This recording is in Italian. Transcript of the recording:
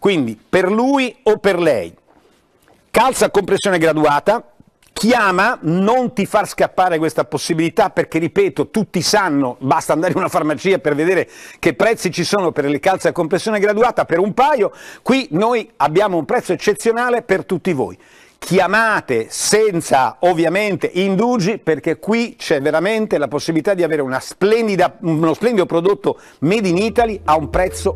quindi per lui o per lei. Calza a compressione graduata, chiama, non ti far scappare questa possibilità perché, ripeto, tutti sanno, basta andare in una farmacia per vedere che prezzi ci sono per le calze a compressione graduata per un paio, qui noi abbiamo un prezzo eccezionale per tutti voi. Chiamate senza ovviamente indugi perché qui c'è veramente la possibilità di avere uno splendido prodotto made in Italy a un prezzo